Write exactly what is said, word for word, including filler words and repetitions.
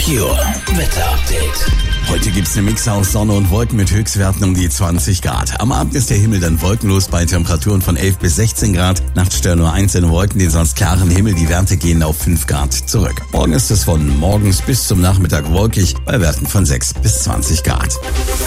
Merkur Wetter Update. Heute gibt's eine Mix aus Sonne und Wolken mit Höchstwerten um die zwanzig Grad. Am Abend ist der Himmel dann wolkenlos bei Temperaturen von elf bis sechzehn Grad. Nachts stören nur einzelne Wolken den sonst klaren Himmel. Die Werte gehen auf fünf Grad zurück. Morgen ist es von morgens bis zum Nachmittag wolkig bei Werten von sechs bis zwanzig Grad.